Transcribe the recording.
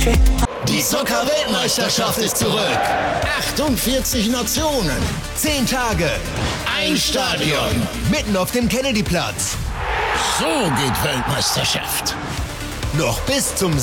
Die Soccer-Weltmeisterschaft ist zurück. 48 Nationen, 10 Tage, ein Stadion, mitten auf dem Kennedy-Platz. So geht Weltmeisterschaft. Noch bis zum